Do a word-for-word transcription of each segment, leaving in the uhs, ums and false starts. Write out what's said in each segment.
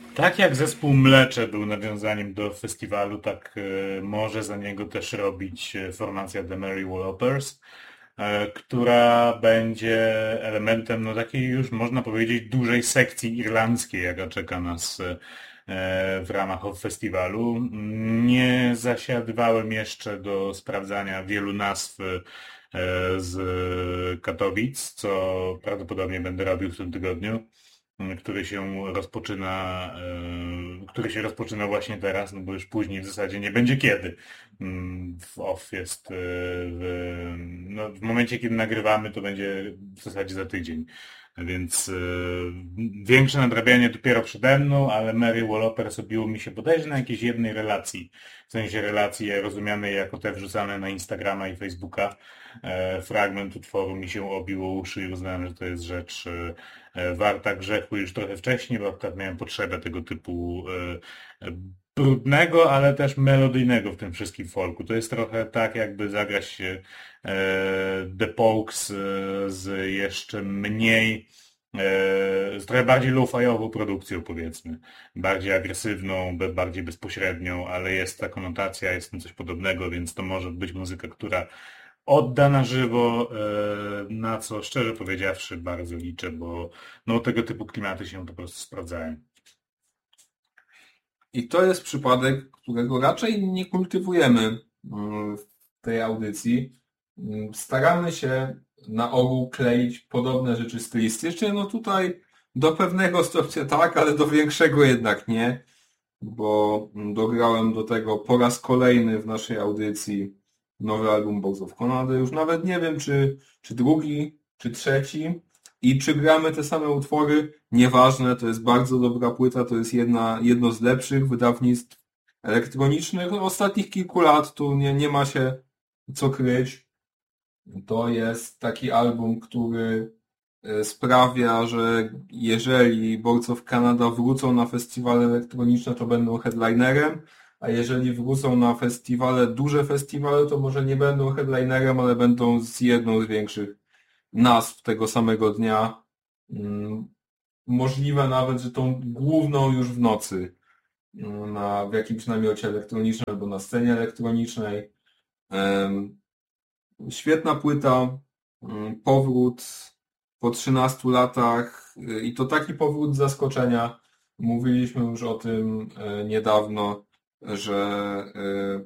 Tak jak zespół Mlecze był nawiązaniem do festiwalu, tak e, może za niego też robić e, formacja The Merry Wallopers, e, która będzie elementem no takiej już można powiedzieć dużej sekcji irlandzkiej, jaka czeka nas e, w ramach festiwalu. Nie zasiadywałem jeszcze do sprawdzania wielu nazw e, z Katowic, co prawdopodobnie będę robił w tym tygodniu, który się rozpoczyna, e, który się rozpoczyna właśnie teraz, no bo już później w zasadzie nie będzie kiedy. Mm, W off jest e, w, no, w momencie, kiedy nagrywamy, to będzie w zasadzie za tydzień. Więc e, większe nadrabianie dopiero przede mną, ale Mary Wallopers obiło mi się bodajże na jakiejś jednej relacji. W sensie relacji rozumianej jako te wrzucane na Instagrama i Facebooka. E, fragment utworu mi się obił o uszy i uznałem, że to jest rzecz e, e, warta grzechu już trochę wcześniej, bo akurat miałem potrzebę tego typu e, e, brudnego, ale też melodyjnego w tym wszystkim folku. To jest trochę tak, jakby zagrać e, The Pokes e, z jeszcze mniej, e, z trochę bardziej lo-fiową produkcją, powiedzmy. Bardziej agresywną, be- bardziej bezpośrednią, ale jest ta konotacja, jest w tym coś podobnego, więc to może być muzyka, która odda na żywo, e, na co szczerze powiedziawszy bardzo liczę, bo no, tego typu klimaty się po prostu sprawdzają. I to jest przypadek, którego raczej nie kultywujemy mm, w tej audycji. Mm, Staramy się na ogół kleić podobne rzeczy stylistycznie. No tutaj do pewnego stopnia tak, ale do większego jednak nie, bo mm, dograłem do tego po raz kolejny w naszej audycji nowy album Box of Conady. Już nawet nie wiem, czy, czy drugi, czy trzeci. I czy gramy te same utwory? Nieważne, to jest bardzo dobra płyta, to jest jedna, jedno z lepszych wydawnictw elektronicznych ostatnich kilku lat, tu nie, nie ma się co kryć. To jest taki album, który e, sprawia, że jeżeli Boards of Canada wrócą na festiwale elektroniczne, to będą headlinerem, a jeżeli wrócą na festiwale, duże festiwale, to może nie będą headlinerem, ale będą z jedną z większych nazw tego samego dnia. Mm, Możliwe nawet, że tą główną już w nocy mm, na, w jakimś namiocie elektronicznym albo na scenie elektronicznej. Em, Świetna płyta, mm, powrót po trzynastu latach y, i to taki powrót z zaskoczenia. Mówiliśmy już o tym e, niedawno, że e,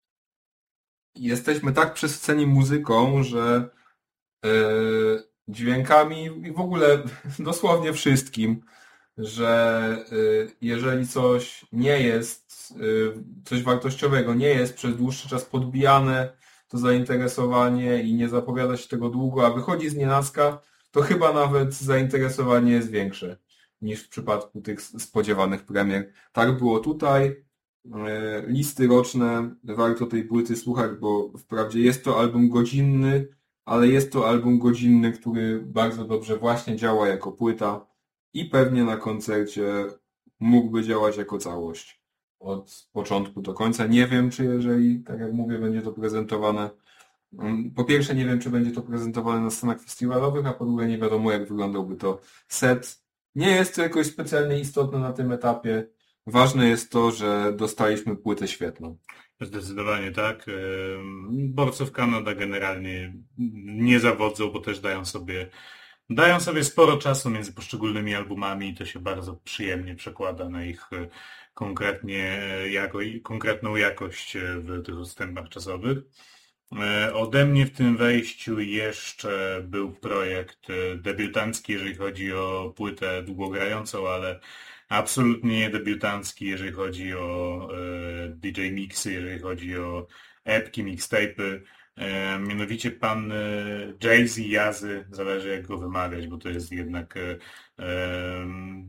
jesteśmy tak przesyceni muzyką, że e, dźwiękami i w ogóle dosłownie wszystkim, że y, jeżeli coś nie jest, y, coś wartościowego nie jest przez dłuższy czas podbijane, to zainteresowanie i nie zapowiada się tego długo, a wychodzi z nienacka, to chyba nawet zainteresowanie jest większe niż w przypadku tych spodziewanych premier. Tak było tutaj. Y, Listy roczne, warto tej płyty słuchać, bo wprawdzie jest to album godzinny, ale jest to album godzinny, który bardzo dobrze właśnie działa jako płyta i pewnie na koncercie mógłby działać jako całość od początku do końca. Nie wiem, czy jeżeli, tak jak mówię, będzie to prezentowane. mm, Po pierwsze, nie wiem, czy będzie to prezentowane na scenach festiwalowych, a po drugie, nie wiadomo, jak wyglądałby to set. Nie jest to jakoś specjalnie istotne na tym etapie. Ważne jest to, że dostaliśmy płytę świetną. Zdecydowanie tak. Borców Kanada generalnie nie zawodzą, bo też dają sobie, dają sobie sporo czasu między poszczególnymi albumami i to się bardzo przyjemnie przekłada na ich e, konkretnie, e, jako, konkretną jakość e, w tych odstępach czasowych. E, Ode mnie w tym wejściu jeszcze był projekt e, debiutancki, jeżeli chodzi o płytę długogrającą, ale absolutnie nie debiutancki, jeżeli chodzi o e, D J mixy, jeżeli chodzi o epki, mixtape'y. E, mianowicie pan e, Jay-Z Jazy, zależy jak go wymawiać, bo to jest jednak e, e,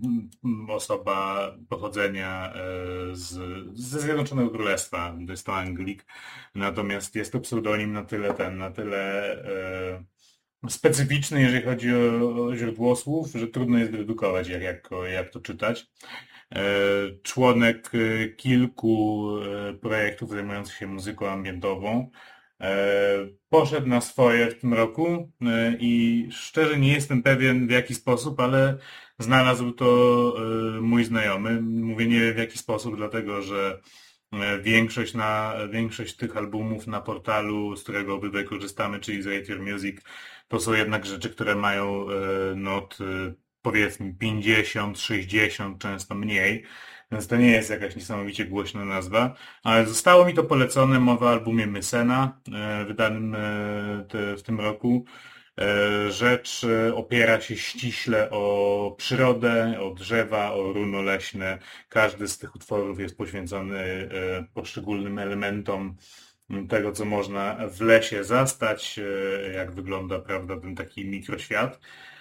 osoba pochodzenia e, z, ze Zjednoczonego Królestwa, to jest to Anglik. Natomiast jest to pseudonim na tyle ten, na tyle e, specyficzny, jeżeli chodzi o, o źródło słów, że trudno jest dedukować, jak, jak, jak to czytać. E, członek e, kilku e, projektów zajmujących się muzyką ambientową. E, Poszedł na swoje w tym roku e, i szczerze nie jestem pewien w jaki sposób, ale znalazł to mój znajomy. Mówię nie wiem w jaki sposób, dlatego że większość, na, większość tych albumów na portalu, z którego obydwaj korzystamy, czyli z Rate Your Music, to są jednak rzeczy, które mają not powiedzmy pięćdziesiąt, sześćdziesiąt, często mniej. Więc to nie jest jakaś niesamowicie głośna nazwa, ale zostało mi to polecone, mowa o albumie Mysena, wydanym w tym roku. Rzecz opiera się ściśle o przyrodę, o drzewa, o runo leśne. Każdy z tych utworów jest poświęcony poszczególnym elementom tego, co można w lesie zastać, jak wygląda, prawda, ten taki mikroświat.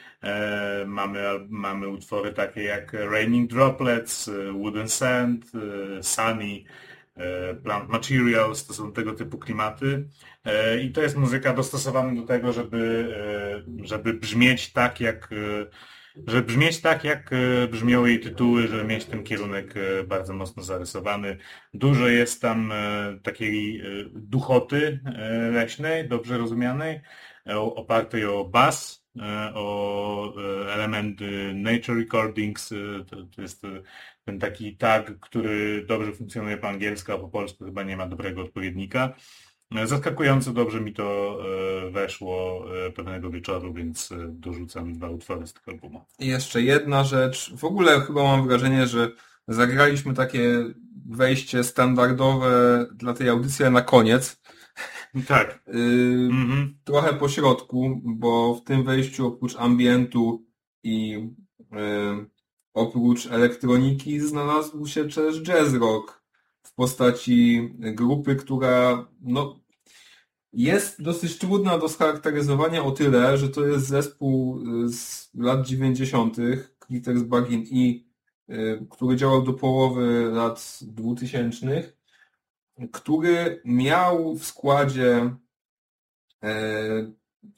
Mamy, mamy utwory takie jak Raining Droplets, Wooden Sand, Sunny, Plant Materials, to są tego typu klimaty i to jest muzyka dostosowana do tego, żeby, żeby brzmieć tak jak żeby brzmieć tak jak brzmią jej tytuły, żeby mieć ten kierunek bardzo mocno zarysowany. Dużo jest tam takiej duchoty leśnej, dobrze rozumianej, opartej o bas, o elementy nature recordings, to, to jest ten taki tag, który dobrze funkcjonuje po angielsku, a po polsku chyba nie ma dobrego odpowiednika. Zaskakująco dobrze mi to weszło pewnego wieczoru, więc dorzucam dwa utwory z tego albumu. I jeszcze jedna rzecz. W ogóle chyba mam wrażenie, że zagraliśmy takie wejście standardowe dla tej audycji, ale na koniec. Tak. Yy, mm-hmm. Trochę po środku, bo w tym wejściu oprócz ambientu i yy, oprócz elektroniki znalazł się też jazz rock w postaci grupy, która no, jest dosyć trudna do scharakteryzowania o tyle, że to jest zespół z lat dziewięćdziesiątych, Critters Bargain E, yy, który działał do połowy lat dwutysięcznych, który miał w składzie e,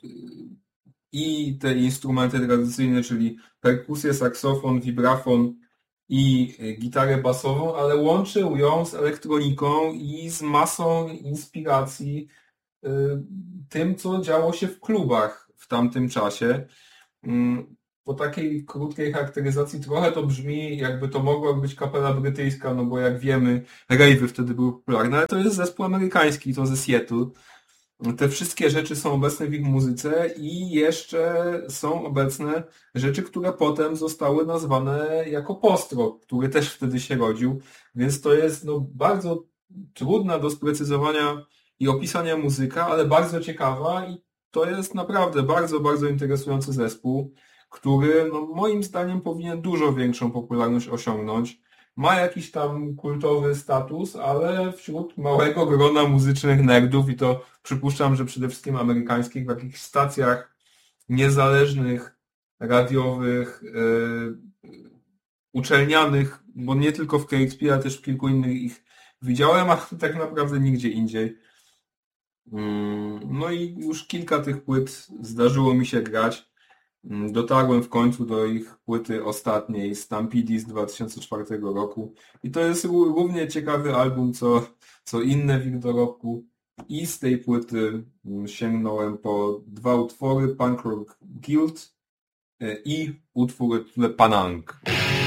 i te instrumenty tradycyjne, czyli perkusję, saksofon, vibrafon i gitarę basową, ale łączył ją z elektroniką i z masą inspiracji e, tym, co działo się w klubach w tamtym czasie. Po takiej krótkiej charakteryzacji trochę to brzmi, jakby to mogła być kapela brytyjska, no bo jak wiemy, rave'y wtedy były popularne, ale to jest zespół amerykański, to ze Seattle. Te wszystkie rzeczy są obecne w ich muzyce i jeszcze są obecne rzeczy, które potem zostały nazwane jako post-rock, który też wtedy się rodził, więc to jest no, bardzo trudna do sprecyzowania i opisania muzyka, ale bardzo ciekawa i to jest naprawdę bardzo, bardzo interesujący zespół, który no, moim zdaniem powinien dużo większą popularność osiągnąć. Ma jakiś tam kultowy status, ale wśród małego grona muzycznych nerdów i to przypuszczam, że przede wszystkim amerykańskich, w jakichś stacjach niezależnych, radiowych, yy, uczelnianych, bo nie tylko w K X P, ale też w kilku innych ich widziałem, a tak naprawdę nigdzie indziej. Yy, no i już kilka tych płyt zdarzyło mi się grać. Dotarłem w końcu do ich płyty ostatniej, Stampede z dwa tysiące czwartego roku. I to jest równie ciekawy album, co, co inne w ich dorobku. I z tej płyty sięgnąłem po dwa utwory, Punk Rock Guild i utwór Panang.